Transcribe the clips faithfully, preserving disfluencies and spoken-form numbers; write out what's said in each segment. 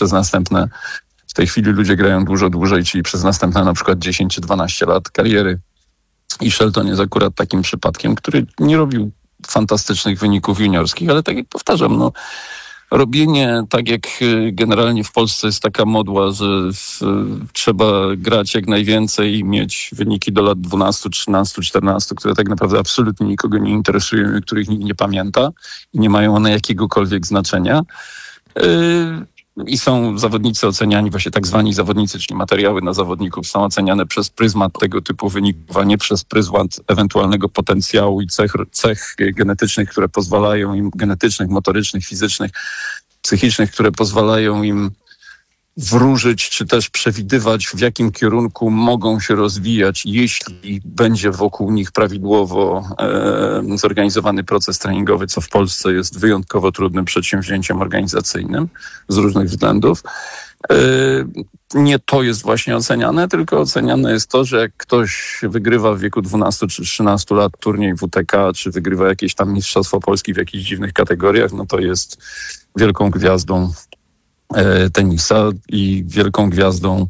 przez następne, w tej chwili ludzie grają dużo dłużej, czyli przez następne na przykład dziesięć czy dwanaście lat kariery. I Shelton jest akurat takim przypadkiem, który nie robił fantastycznych wyników juniorskich, ale tak jak powtarzam, no robienie, tak jak generalnie w Polsce jest taka modła, że w, trzeba grać jak najwięcej i mieć wyniki do lat dwunastu, trzynastu, czternastu, które tak naprawdę absolutnie nikogo nie interesują i których nikt nie pamięta i nie mają one jakiegokolwiek znaczenia. Yy, I są zawodnicy oceniani, właśnie tak zwani zawodnicy, czyli materiały na zawodników są oceniane przez pryzmat tego typu wyników, a nie przez pryzmat ewentualnego potencjału i cech, cech genetycznych, które pozwalają im, genetycznych, motorycznych, fizycznych, psychicznych, które pozwalają im wróżyć, czy też przewidywać, w jakim kierunku mogą się rozwijać, jeśli będzie wokół nich prawidłowo e, zorganizowany proces treningowy, co w Polsce jest wyjątkowo trudnym przedsięwzięciem organizacyjnym z różnych względów. E, nie to jest właśnie oceniane, tylko oceniane jest to, że jak ktoś wygrywa w wieku dwunastu czy trzynastu lat turniej W T K, czy wygrywa jakieś tam Mistrzostwo Polski w jakichś dziwnych kategoriach, no to jest wielką gwiazdą tenisa i wielką gwiazdą,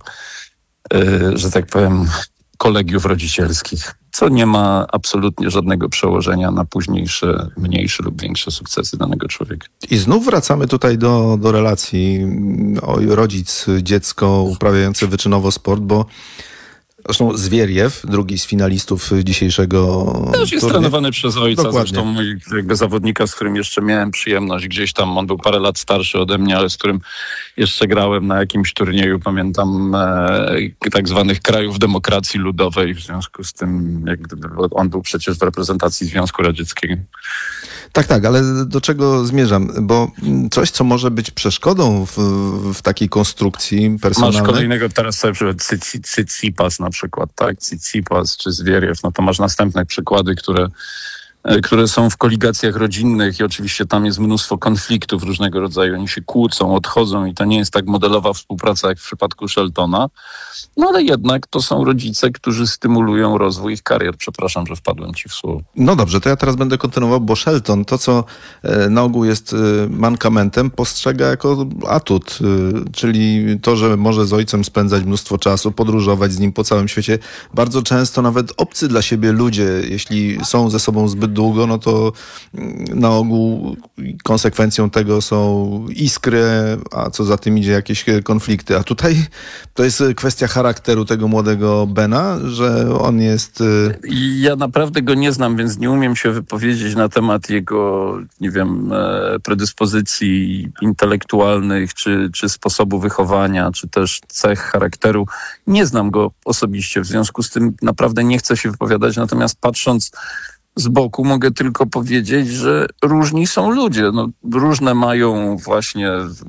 że tak powiem, kolegiów rodzicielskich, co nie ma absolutnie żadnego przełożenia na późniejsze, mniejsze lub większe sukcesy danego człowieka. I znów wracamy tutaj do, do relacji o rodzic, dziecko uprawiające wyczynowo sport, bo zresztą Zwieriew, drugi z finalistów dzisiejszego Też jest turnieju. trenowany przez ojca, Dokładnie. Zresztą mojego zawodnika, z którym jeszcze miałem przyjemność gdzieś tam, on był parę lat starszy ode mnie, ale z którym jeszcze grałem na jakimś turnieju, pamiętam, e, tak zwanych krajów demokracji ludowej, w związku z tym, jak gdyby, on był przecież w reprezentacji Związku Radzieckiego. Tak, tak, ale do czego zmierzam? Bo coś, co może być przeszkodą w, w takiej konstrukcji personalnej... Masz kolejnego teraz sobie przykład, Tsitsipas na przykład, tak? Tsitsipas czy Zwieriew, no to masz następne przykłady, które, które są w koligacjach rodzinnych i oczywiście tam jest mnóstwo konfliktów różnego rodzaju. Oni się kłócą, odchodzą i to nie jest tak modelowa współpraca jak w przypadku Sheltona. No ale jednak to są rodzice, którzy stymulują rozwój ich karier. Przepraszam, że wpadłem ci w słowo. No dobrze, to ja teraz będę kontynuował, bo Shelton to, co na ogół jest mankamentem, postrzega jako atut, czyli to, że może z ojcem spędzać mnóstwo czasu, podróżować z nim po całym świecie. Bardzo często nawet obcy dla siebie ludzie, jeśli są ze sobą zbyt długo, no to na ogół konsekwencją tego są iskry, a co za tym idzie jakieś konflikty. A tutaj to jest kwestia charakteru tego młodego Bena, że on jest... Ja naprawdę go nie znam, więc nie umiem się wypowiedzieć na temat jego, nie wiem, predyspozycji intelektualnych, czy, czy sposobu wychowania, czy też cech charakteru. Nie znam go osobiście, w związku z tym naprawdę nie chcę się wypowiadać, natomiast patrząc z boku mogę tylko powiedzieć, że różni są ludzie. No, różne mają właśnie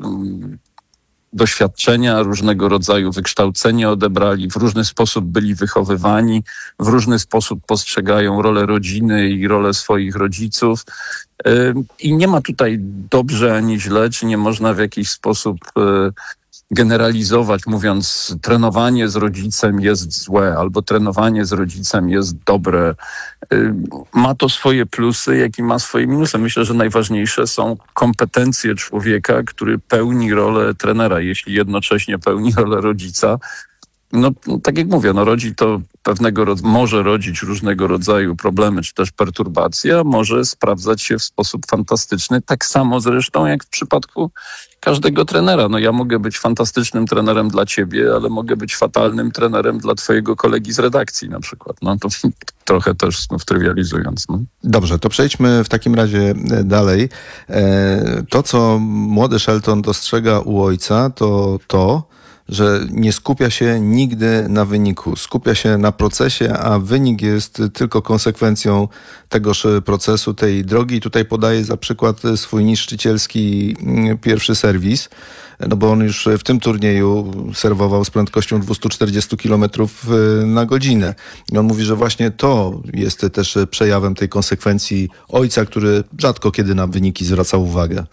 doświadczenia, różnego rodzaju wykształcenie odebrali, w różny sposób byli wychowywani, w różny sposób postrzegają rolę rodziny i rolę swoich rodziców. I nie ma tutaj dobrze ani źle, czy nie można w jakiś sposób generalizować, mówiąc, trenowanie z rodzicem jest złe, albo trenowanie z rodzicem jest dobre. Ma to swoje plusy, jak i ma swoje minusy. Myślę, że najważniejsze są kompetencje człowieka, który pełni rolę trenera, jeśli jednocześnie pełni rolę rodzica. No, tak jak mówię, no rodzi to pewnego rodzaju, może rodzić różnego rodzaju problemy, czy też perturbacje, a może sprawdzać się w sposób fantastyczny, tak samo zresztą jak w przypadku każdego trenera. No ja mogę być fantastycznym trenerem dla ciebie, ale mogę być fatalnym trenerem dla twojego kolegi z redakcji na przykład. No to trochę też znów trywializując. No. Dobrze, to przejdźmy w takim razie dalej. To, co młody Shelton dostrzega u ojca, to to, że nie skupia się nigdy na wyniku. Skupia się na procesie, a wynik jest tylko konsekwencją tegoż procesu, tej drogi. Tutaj podaję za przykład swój niszczycielski pierwszy serwis, no bo on już w tym turnieju serwował z prędkością dwieście czterdzieści kilometrów na godzinę. I on mówi, że właśnie to jest też przejawem tej konsekwencji ojca, który rzadko kiedy na wyniki zwracał uwagę.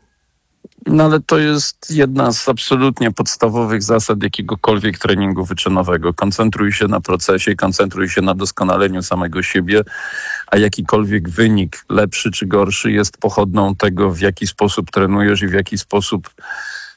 No ale to jest jedna z absolutnie podstawowych zasad jakiegokolwiek treningu wyczynowego. Koncentruj się na procesie, koncentruj się na doskonaleniu samego siebie, a jakikolwiek wynik, lepszy czy gorszy, jest pochodną tego, w jaki sposób trenujesz i w jaki sposób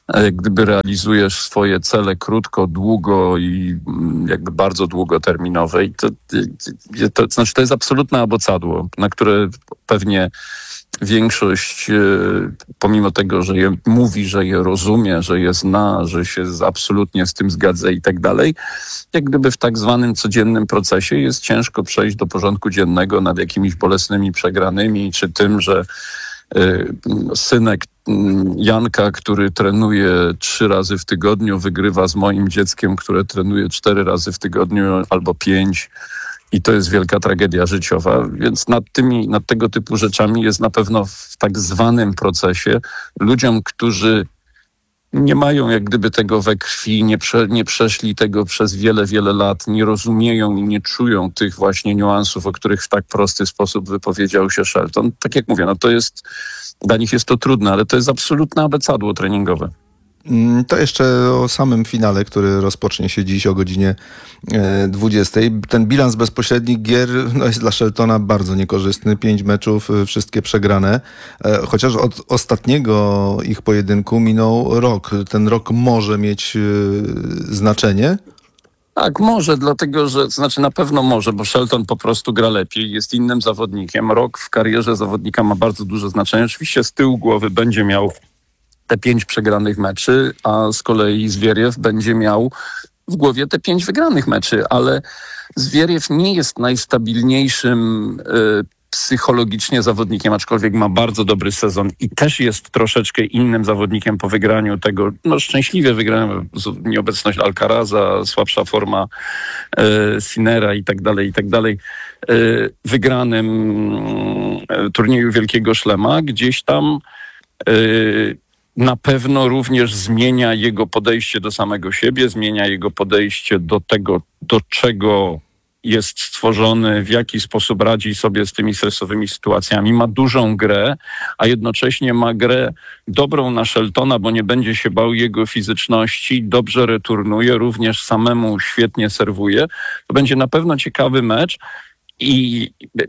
jak gdyby realizujesz swoje cele krótko, długo i mm, jakby bardzo długoterminowe. I to, to, to znaczy to jest absolutne abocadło, na które pewnie większość, e, pomimo tego, że je mówi, że je rozumie, że je zna, że się z, absolutnie z tym zgadza i tak dalej, jak gdyby w tak zwanym codziennym procesie jest ciężko przejść do porządku dziennego nad jakimiś bolesnymi przegranymi, czy tym, że y, synek y, Janka, który trenuje trzy razy w tygodniu, wygrywa z moim dzieckiem, które trenuje cztery razy w tygodniu albo pięć. I to jest wielka tragedia życiowa, więc nad tymi, nad tego typu rzeczami jest na pewno w tak zwanym procesie ludziom, którzy nie mają jak gdyby tego we krwi, nie, prze, nie przeszli tego przez wiele, wiele lat, nie rozumieją i nie czują tych właśnie niuansów, o których w tak prosty sposób wypowiedział się Shelton. Tak jak mówię, no to jest, dla nich jest to trudne, ale to jest absolutne abecadło treningowe. To jeszcze o samym finale, który rozpocznie się dziś o godzinie dwudziestej. Ten bilans bezpośrednich gier no, jest dla Sheltona bardzo niekorzystny. Pięć meczów, wszystkie przegrane. Chociaż od ostatniego ich pojedynku minął rok. Ten rok może mieć znaczenie? Tak, może, dlatego że, znaczy na pewno może, bo Shelton po prostu gra lepiej, jest innym zawodnikiem. Rok w karierze zawodnika ma bardzo duże znaczenie. Oczywiście z tyłu głowy będzie miał te pięć przegranych meczy, a z kolei Zwieriew będzie miał w głowie te pięć wygranych meczy, ale Zwieriew nie jest najstabilniejszym y, psychologicznie zawodnikiem, aczkolwiek ma bardzo dobry sezon i też jest troszeczkę innym zawodnikiem po wygraniu tego, no szczęśliwie wygrałem nieobecność Alcaraza, słabsza forma y, Sinera i tak dalej, i tak dalej, y, wygranym y, turnieju Wielkiego Szlema, gdzieś tam y, na pewno również zmienia jego podejście do samego siebie, zmienia jego podejście do tego, do czego jest stworzony, w jaki sposób radzi sobie z tymi stresowymi sytuacjami. Ma dużą grę, a jednocześnie ma grę dobrą na Sheltona, bo nie będzie się bał jego fizyczności, dobrze returnuje, również samemu świetnie serwuje. To będzie na pewno ciekawy mecz i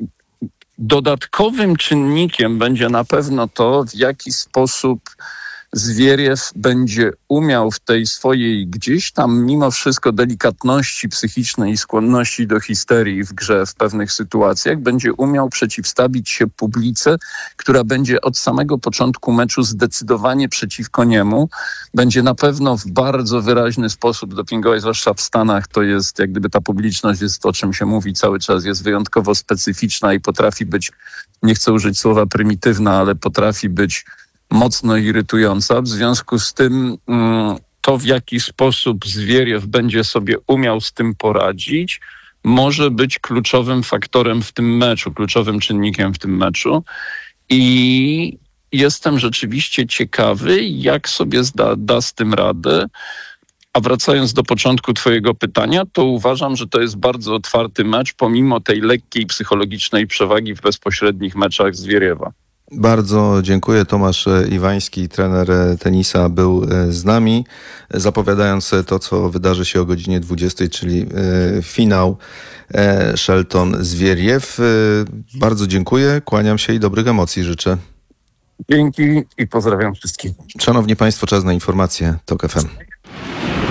dodatkowym czynnikiem będzie na pewno to, w jaki sposób Zwieriew będzie umiał w tej swojej gdzieś tam mimo wszystko delikatności psychicznej i skłonności do histerii w grze w pewnych sytuacjach, będzie umiał przeciwstawić się publice, która będzie od samego początku meczu zdecydowanie przeciwko niemu. Będzie na pewno w bardzo wyraźny sposób dopingować, zwłaszcza w Stanach to jest, jak gdyby ta publiczność jest, o czym się mówi cały czas, jest wyjątkowo specyficzna i potrafi być, nie chcę użyć słowa prymitywna, ale potrafi być mocno irytująca. W związku z tym to, w jaki sposób Zwieriew będzie sobie umiał z tym poradzić, może być kluczowym faktorem w tym meczu, kluczowym czynnikiem w tym meczu. I jestem rzeczywiście ciekawy, jak sobie zda, da z tym radę. A wracając do początku twojego pytania, to uważam, że to jest bardzo otwarty mecz, pomimo tej lekkiej psychologicznej przewagi w bezpośrednich meczach Zwieriewa. Bardzo dziękuję. Tomasz Iwański, trener tenisa, był z nami, zapowiadając to, co wydarzy się o godzinie dwudziestej, czyli finał Shelton-Zwieriew. Bardzo dziękuję, kłaniam się i dobrych emocji życzę. Dzięki i pozdrawiam wszystkich. Szanowni Państwo, czas na informacje TOK F M.